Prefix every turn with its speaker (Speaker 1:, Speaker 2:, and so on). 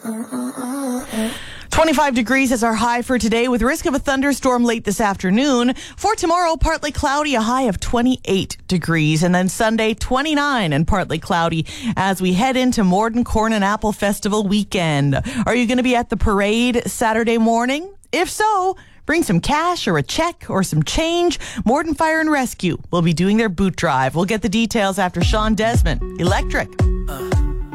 Speaker 1: 25 degrees is our high for today, with risk of a thunderstorm late this afternoon. For tomorrow, partly cloudy, a high of 28 degrees. And then Sunday, 29 and partly cloudy as we head into Morden Corn and Apple Festival weekend. Are you going to be at the parade Saturday morning? If so, bring some cash or a check or some change. Morden Fire and Rescue will be doing their boot drive. We'll get the details after Sean Desmond. Electric.